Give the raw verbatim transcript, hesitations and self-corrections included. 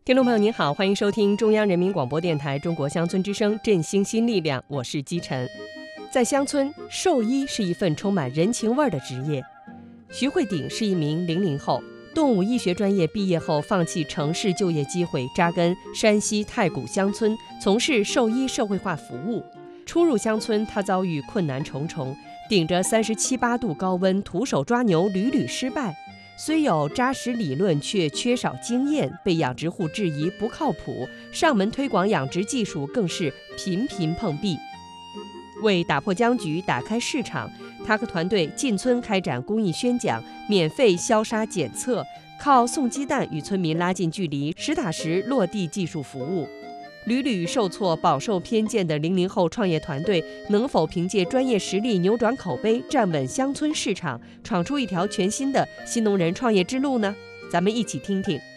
听众朋友您好，欢迎收听中央人民广播电台中国乡村之声振兴新力量，我是姬晨。在乡村，兽医是一份充满人情味的职业。徐慧鼎是一名零零后，动物医学专业毕业后放弃城市就业机会，扎根山西太谷乡村，从事兽医社会化服务。初入乡村，他遭遇困难重重，顶着三十七八度高温，徒手抓牛屡屡失败。虽有扎实理论，却缺少经验，被养殖户质疑不靠谱，上门推广养殖技术更是频频碰壁。为打破僵局，打开市场，他和团队进村开展公益宣讲，免费消杀检测，靠送鸡蛋与村民拉近距离，实打实落地技术服务。屡屡受挫、饱受偏见的零零后创业团队，能否凭借专业实力扭转口碑，站稳乡村市场，闯出一条全新的新农人创业之路呢？咱们一起听听。